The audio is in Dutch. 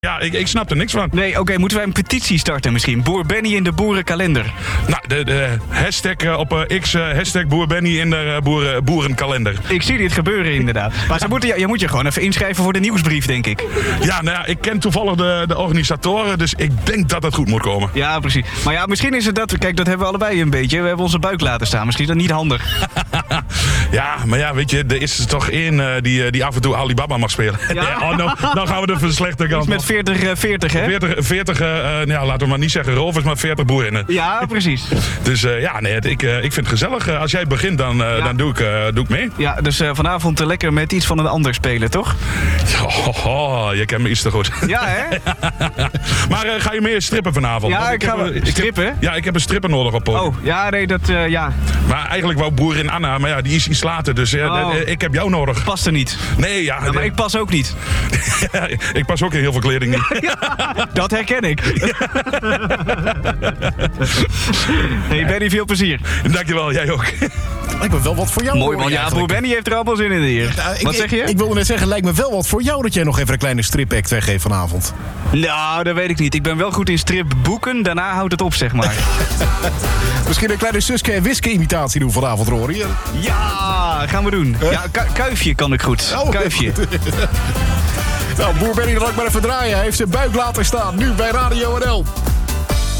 Ja, ik snap er niks van. Nee, oké, moeten wij een petitie starten misschien? Boer Benny in de boerenkalender. Nou, de hashtag op X, hashtag Boer Benny in de boerenkalender. Ik zie dit gebeuren inderdaad. Maar je moet je gewoon even inschrijven voor de nieuwsbrief, denk ik. Ja, nou ja, ik ken toevallig de organisatoren, dus ik denk dat het goed moet komen. Ja, precies. Maar ja, misschien is het dat... Kijk, dat hebben we allebei een beetje. We hebben onze buik laten staan. Misschien is dat niet handig. Ja, maar ja, weet je, er is toch één die af en toe Alibaba mag spelen. Ja. Dan gaan we de slechte kant met 40, hè? 40 laten we maar niet zeggen rovers, maar 40 boerinnen. Ja, precies. Dus ik vind het gezellig. Als jij begint, dan doe ik mee. Ja, dus vanavond lekker met iets van een ander spelen, toch? Je kent me iets te goed. Ja, hè? Maar ga je meer strippen vanavond? Ja, ik ga strippen? Ja, ik heb een stripper nodig op podium. Oh, ja, nee, dat, ja. Maar eigenlijk wou boerin Anna, maar ja, die is iets later, dus ik heb jou nodig. Past er niet. Nee, ja. Maar ik pas ook niet. Ik pas ook in heel veel kleding niet. Dat herken ik. Hey Benny, veel plezier. Dankjewel, jij ook. Lijkt me wel wat voor jou. Mooi man, ja, Boer Benny heeft er allemaal zin in hier. Wat zeg je? Ik wilde net zeggen, lijkt me wel wat voor jou dat jij nog even een kleine stripact weggeeft vanavond. Nou, dat weet ik niet. Ik ben wel goed in stripboeken, daarna houdt het op, zeg maar. Misschien een kleine Suske en Wiske imitatie doen vanavond, Rory. Ja, gaan we doen. Ja, Kuifje kan ik goed. Kuifje. Nou, Boer Benny, dan laat ik maar even draaien. Hij heeft zijn buik laten staan, nu bij Radio NL.